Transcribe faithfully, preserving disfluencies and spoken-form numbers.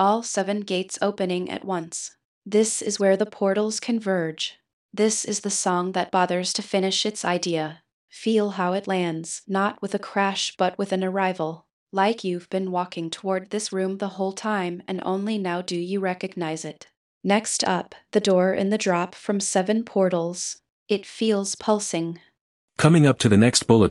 all seven gates opening at once. This is where the portals converge. This is the song that bothers to finish its idea. Feel how it lands, not with a crash but with an arrival. Like you've been walking toward this room the whole time and only now do you recognize it. Next up, the door in the drop from seven portals. It feels pulsing. Coming up to the next bullet.